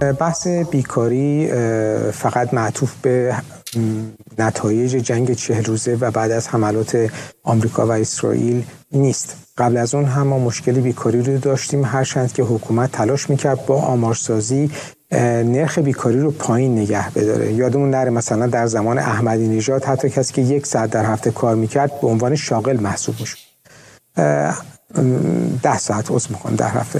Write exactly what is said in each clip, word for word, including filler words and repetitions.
بحث بیکاری فقط معطوف به نتایج جنگ چهل روزه و بعد از حملات آمریکا و اسرائیل نیست. قبل از اون هم ما مشکل بیکاری رو داشتیم، هرچند که حکومت تلاش میکرد با آمارسازی نرخ بیکاری رو پایین نگه بداره. یادمون نره مثلا در زمان احمدی نژاد حتی کسی که یک ساعت در هفته کار میکرد به عنوان شاغل محسوب میشد. ده ساعت عذر میخوام در هفته.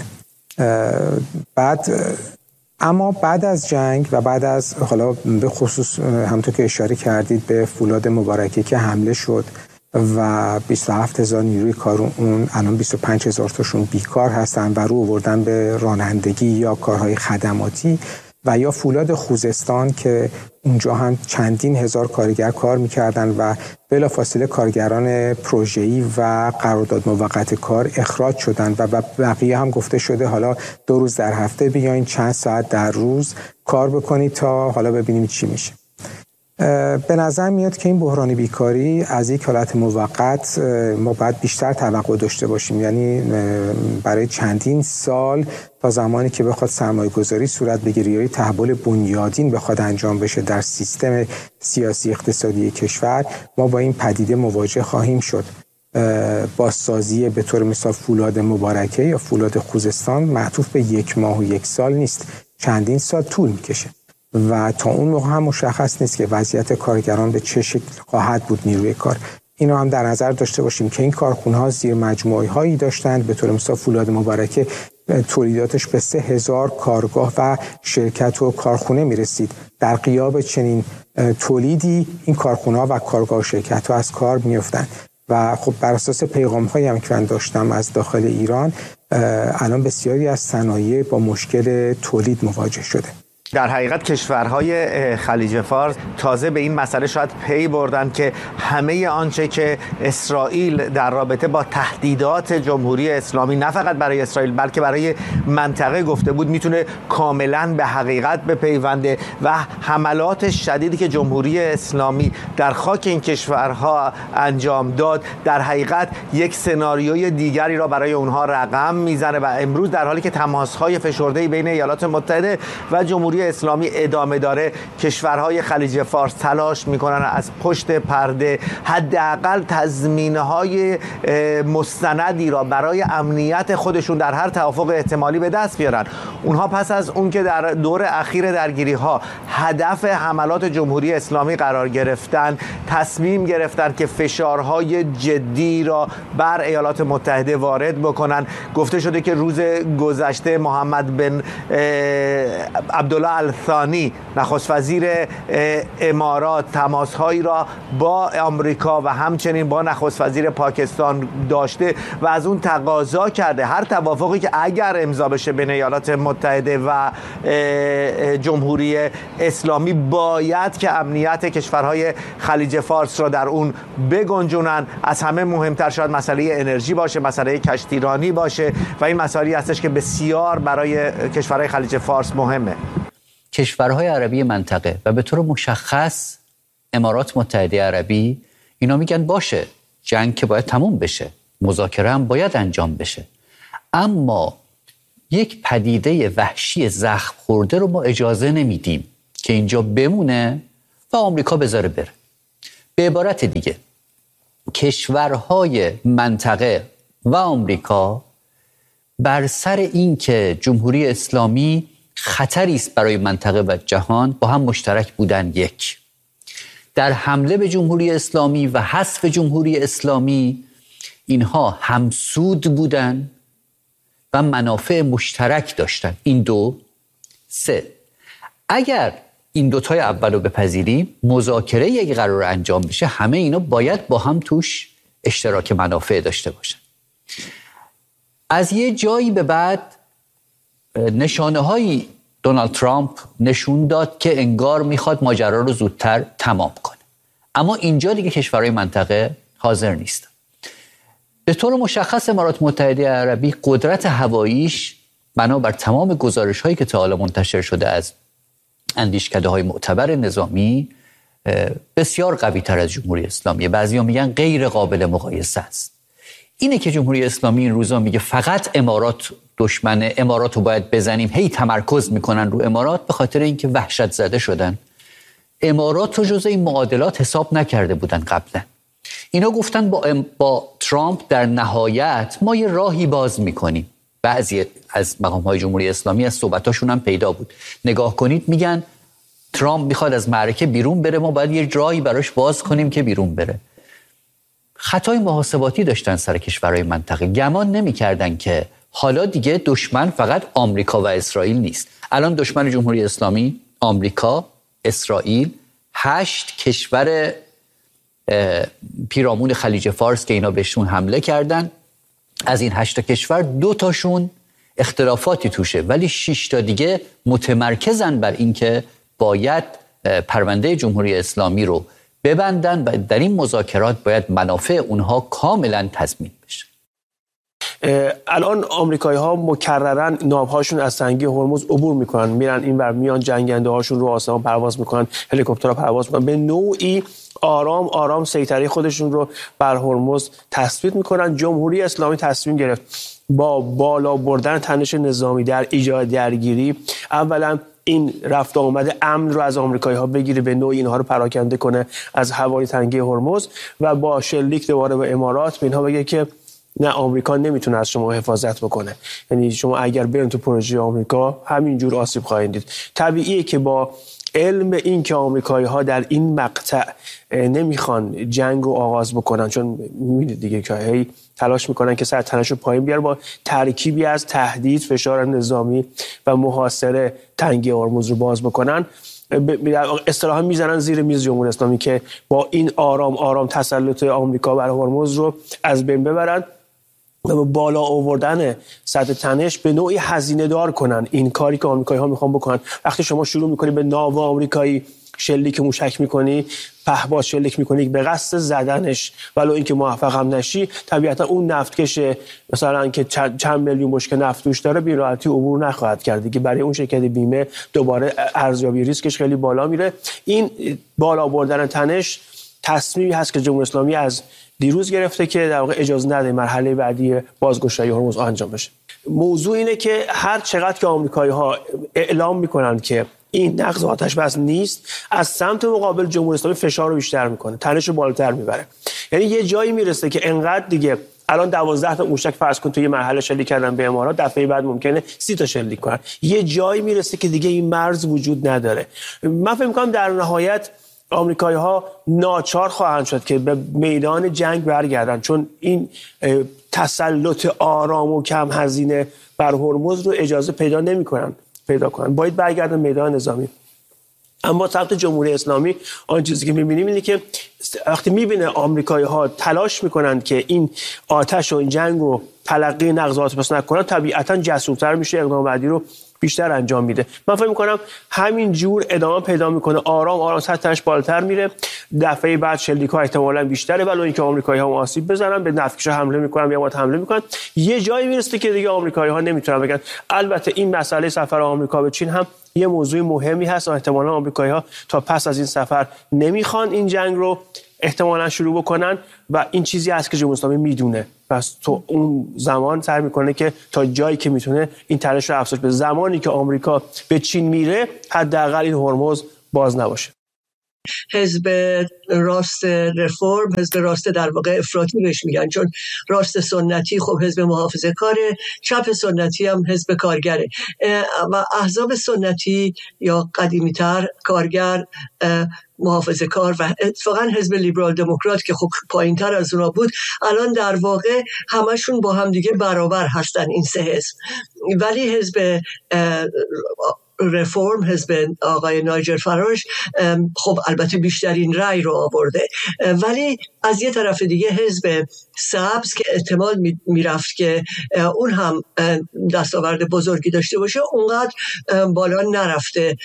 بعد اما بعد از جنگ و بعد از حالا به خصوص همونطور که اشاره کردید به فولاد مبارکه که حمله شد و بیست و هفت هزار نیروی کار، اون الان بیست و پنج هزار تاشون بیکار هستن و رو آوردن به رانندگی یا کارهای خدماتی، و یا فولاد خوزستان که اونجا هم چندین هزار کارگر کار میکردن و بلافاصله کارگران پروژه‌ای و قرارداد موقت کار اخراج شدن و بقیه هم گفته شده حالا دو روز در هفته بیاین چند ساعت در روز کار بکنید تا حالا ببینیم چی میشه. به نظر میاد که این بحران بیکاری از یک حالت موقت ما باید بیشتر توقع داشته باشیم، یعنی برای چندین سال تا زمانی که بخواد سرمایه گذاری صورت بگیره یا تحول بنیادین بخواد انجام بشه در سیستم سیاسی اقتصادی کشور، ما با این پدیده مواجه خواهیم شد. بازسازی به طور مثال فولاد مبارکه یا فولاد خوزستان معطوف به یک ماه و یک سال نیست، چندین سال طول میکشه و تا اون موقع هم مشخص نیست که وضعیت کارگران به چه شکل خواهد بود. نیروی کار اینو هم در نظر داشته باشیم که این کارخونه‌ها زیر مجموعه هایی داشتند، به طور مثال فولاد مبارکه تولیداتش به سه هزار کارگاه و شرکت و کارخونه میرسید. در غیاب چنین تولیدی این کارخونه‌ها و کارگاه و شرکت‌ها از کار میافتند و خب بر اساس پیغام‌هایی هم که من داشتم از داخل ایران، الان بسیاری از صنایع با مشکل تولید مواجه شده. در حقیقت کشورهای خلیج فارس تازه به این مسئله شاید پی بردن که همه آنچه که اسرائیل در رابطه با تهدیدات جمهوری اسلامی نه فقط برای اسرائیل بلکه برای منطقه گفته بود میتونه کاملا به حقیقت بپیونده و حملات شدیدی که جمهوری اسلامی در خاک این کشورها انجام داد در حقیقت یک سناریوی دیگری را برای اونها رقم میزنه و امروز در حالی که تماس‌های فشرده‌ای بین ایالات متحده و جمهوری اسلامی ادامه داره، کشورهای خلیج فارس تلاش میکنن از پشت پرده حداقل تضمینهای مستندی را برای امنیت خودشون در هر توافق احتمالی به دست بیارن. اونها پس از اون که در دور اخیر درگیری ها هدف حملات جمهوری اسلامی قرار گرفتن، تصمیم گرفتن که فشارهای جدی را بر ایالات متحده وارد بکنن. گفته شده که روز گذشته محمد بن عبدالله الثانی نخست وزیر امارات تماس‌هایی را با آمریکا و همچنین با نخست وزیر پاکستان داشته و از اون تقاضا کرده هر توافقی که اگر امضا بشه بین ایالات متحده و جمهوری اسلامی باید که امنیت کشورهای خلیج فارس را در اون بگنجونن. از همه مهمتر شاید مسئله انرژی باشه، مسئله کشتیرانی باشه و این مسائلی هستش که بسیار برای کشورهای خلیج فارس مهمه. کشورهای عربی منطقه و به طور مشخص امارات متحده عربی اینا میگن باشه جنگ که باید تموم بشه، مذاکره هم باید انجام بشه، اما یک پدیده وحشی زخم خورده رو ما اجازه نمیدیم که اینجا بمونه و آمریکا بذاره بره. به عبارت دیگه کشورهای منطقه و آمریکا بر سر این که جمهوری اسلامی خطری است برای منطقه و جهان با هم مشترک بودن. یک، در حمله به جمهوری اسلامی و حذف جمهوری اسلامی اینها همسود بودن و منافع مشترک داشتن. این دو. سه، اگر این دوتای اول رو بپذیریم، مذاکره یک قرار انجام بشه، همه اینا باید با هم توش اشتراک منافع داشته باشن. از یه جایی به بعد نشانه های دونالد ترامپ نشون داد که انگار میخواد ماجرا رو زودتر تمام کنه، اما اینجا دیگه کشورهای منطقه حاضر نیستن. به طور مشخص امارات متحده عربی قدرت هواییش بنابر تمام گزارش هایی که تا حالا منتشر شده از اندیشکده های معتبر نظامی بسیار قوی تر از جمهوری اسلامی. بعضیا میگن غیر قابل مقایسه است. اینه که جمهوری اسلامی این روزا میگه فقط امارات دشمن امارات رو باید بزنیم، هی تمرکز میکنن رو امارات، به خاطر اینکه وحشت زده شدن. امارات رو جزء این معادلات حساب نکرده بودن قبلا. اینا گفتن با, ام با ترامپ در نهایت ما یه راهی باز میکنیم. بعضی از مقام‌های جمهوری اسلامی از صحبتاشون هم پیدا بود. نگاه کنید میگن ترامپ میخواد از معرکه بیرون بره، ما باید یه راهی براش باز کنیم که بیرون بره. خطای محاسباتی داشتن سر کشورهای منطقه. گمان نمی‌کردن که حالا دیگه دشمن فقط آمریکا و اسرائیل نیست. الان دشمن جمهوری اسلامی آمریکا، اسرائیل، هشت کشور پیرامون خلیج فارس که اینا بهشون حمله کردن. از این هشت کشور دو تاشون اختلافاتی توشه، ولی شش تا دیگه متمرکزن بر اینکه باید پرونده جمهوری اسلامی رو ببندن و در این مذاکرات باید منافع اونها کاملا تضمین بشه. الان آمریکایی ها مکررن ناوهاشون از تنگه هرمز عبور میکنن، میرن این ور میان، جنگنده هاشون رو آسمان پرواز میکنن، هلیکوپترها پرواز میکنن، به نوعی آرام آرام سیطره خودشون رو بر هرمز تثبیت میکنن. جمهوری اسلامی تصمیم گرفت با بالا بردن تنش نظامی در ایجاد درگیری اولا این رفت آمد امن رو از آمریکایی ها بگیره، به نوعی اینها رو پراکنده کنه از هوای تنگه هرمز و با شلیک دوباره به امارات به اینها بگه که نه، آمریکا نمیتونه از شما حفاظت بکنه. یعنی شما اگر برین تو پروژه آمریکا همینجور آسیب خواهید دید. طبیعیه که با علم این که آمریکایی ها در این مقطع نمیخوان جنگ رو آغاز بکنن، چون میبینید دیگه که هی تلاش میکنن که سر تنش رو پایین بیار، با ترکیبی از تهدید، فشار نظامی و محاصره تنگه هرمز رو باز بکنن، اصطلاحاً میزنن زیر میز جمهوری اسلامی که با این آرام آرام تسلط آمریکا بر هرمز رو از بین ببرن و بالا آوردن سطح تنش به نوعی هزینه دار کنن. این کاری که آمریکایی ها میخوان بکنن، وقتی شما شروع میکنی به ناو آمریکایی شلیک موشک میکنی، پهپاد شلیک میکنی به قصد زدنش، ولو اینکه موفق هم نشی، طبیعتا اون نفتکش مثلا که چند میلیون بشکه نفت توش داره بی راحتی عبور نخواهد کرد که برای اون شرکت بیمه دوباره ارزیابی ریسکش خیلی بالا میره. این بالا بردن تنش تصمیمی هست که جمهوری اسلامی از دیروز گرفته که در واقع اجازه نده مرحله بعدی بازگشایی هرمز انجام بشه. موضوع اینه که هر چقدر که آمریکایی ها اعلام میکنن که این نقض آتش بس نیست، از سمت مقابل جمهوری اسلامی فشار رو بیشتر میکنه، تنش رو بالاتر میبره. یعنی یه جایی میرسه که انقدر دیگه الان دوازده تا موشک فرض کن توی یه مرحله شلیک کردن به امارات، دفعه بعد ممکنه سی تا شلیک کنن. یه جایی میرسه که دیگه این مرز وجود نداره. من فکر می‌کنم در نهایت آمریکایی ها ناچار خواهند شد که به میدان جنگ برگردن، چون این تسلط آرام و کم هزینه بر هرمز رو اجازه پیدا نمی‌کنن پیدا کنن، باید برگردن میدان نظامی. اما سمت جمهوری اسلامی آن چیزی که می‌بینیم اینه که وقتی می‌بینه آمریکایی ها تلاش می‌کنند که این آتش و این جنگ رو تلقی نقض آتش نکنن، طبیعتاً جسورتر میشه، اقدام بعدی رو بیشتر انجام میده. من فکر می‌کنم همین جور ادامه پیدا میکنه، آرام آرام سطحش بالاتر میره، دفعه بعد شلیک‌ها احتمالاً بیشتره، ولی اینکه آمریکایی‌ها آسیب بزنن، به نفتکش حمله میکنن یا وقت حمله میکنن، یه جایی میرسه که دیگه آمریکایی‌ها نمیتونن بگن. البته این مسئله سفر آمریکا به چین هم یه موضوع مهمی هست و احتمالاً آمریکایی‌ها تا پس از این سفر نمیخوان این جنگ رو احتمالاً شروع بکنن و این چیزی هست که جمهوری اسلامی میدونه. پس تو اون زمان سعی میکنه که تا جایی که میتونه این تنش رو افزایش بده. زمانی که آمریکا به چین میره حداقل این هرمز باز نباشه. حزب راست رفرم، حزب راست در واقع افراطی بهش میگن، چون راست سنتی خب حزب محافظه کاره، چپ سنتی هم حزب کارگره و احزاب سنتی یا قدیمی‌تر کارگر، محافظه کار و اتفاقا حزب لیبرال دموکرات که خب پایین‌تر از اونا بود، الان در واقع همشون با هم دیگه برابر هستن این سه حزب. ولی حزب رفرم، حزب آقای نایجل فاراژ، خب البته بیشترین رأی رو آورده، ولی از یه طرف دیگه حزب سبز که احتمال میرفت که اون هم دستاورد بزرگی داشته باشه، اونقدر بالا نرفته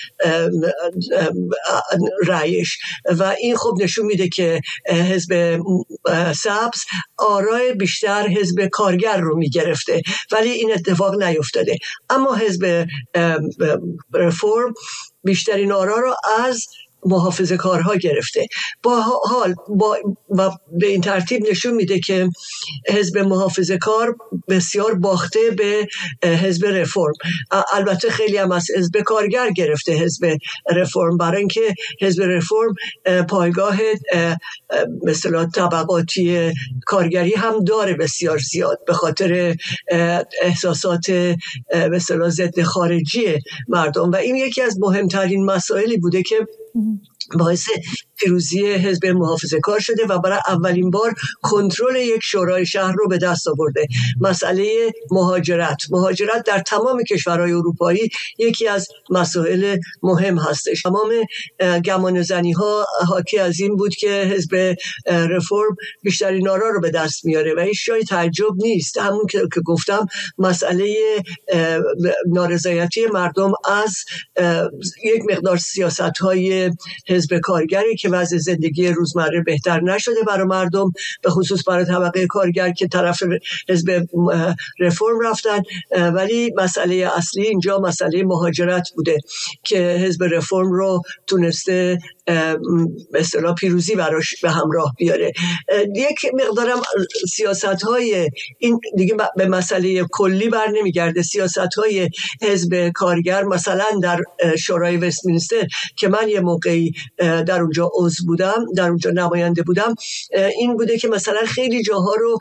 رأیش و این خب نشون میده که حزب سبز آرای بیشتر حزب کارگر رو میگرفته، ولی این اتفاق نیفتاده. اما حزب رفرم بیشترین آرا رو از محافظه کارها گرفته. با حال با و به این ترتیب نشون میده که حزب محافظه کار بسیار باخته به حزب رفرم. البته خیلی هم از حزب کارگر گرفته حزب رفرم، برای اینکه حزب رفرم پایگاه مثلا طبقاتی کارگری هم داره بسیار زیاد به خاطر احساسات مثلا ضد خارجی مردم و این یکی از مهمترین مسائلی بوده که باعث پیروزی حزب محافظه کار شده و برای اولین بار کنترل یک شورای شهر رو به دست آورده. مسئله مهاجرت مهاجرت در تمام کشورهای اروپایی یکی از مسائل مهم هستش. تمام گمانه‌زنی ها حاکی از این بود که حزب رفرم بیشترین آرا رو به دست میاره و هیچ جای تعجب نیست. همون که گفتم مسئله نارضایتی مردم از یک مقدار سیاست‌های حزب کارگری که وضع زندگی روزمره بهتر نشده برای مردم، به خصوص برای طبقه کارگر که طرف حزب رفرم رفتن، ولی مسئله اصلی اینجا مسئله مهاجرت بوده که حزب رفرم رو تونسته به اصطلاح پیروزی براش به همراه بیاره. یک مقدارم سیاست‌های این دیگه به مسئله کلی بر نمیگرده. سیاست‌های حزب کارگر مثلا در شورای وستمینستر که من یه موقعی در اونجا عضو بودم، در اونجا نماینده بودم، این بوده که مثلا خیلی جاها رو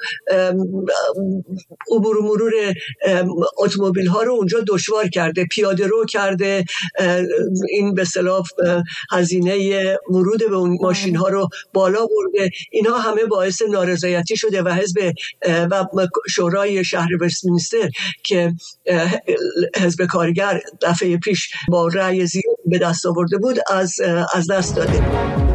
عبور و مرور اتومبیل ها رو اونجا دشوار کرده، پیاده رو کرده، این به اصطلاح هزینه ورود به اون ماشین ها رو بالا برده. اینها همه باعث نارضایتی شده و حزب و شورای شهر وستمینستر که حزب کارگر دفعه پیش با رأی زیاد به دست آورده بود از از دست داده.